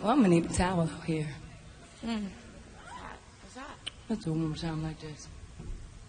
Well, I'm gonna need a towel here. What's that? That's a woman sound like this.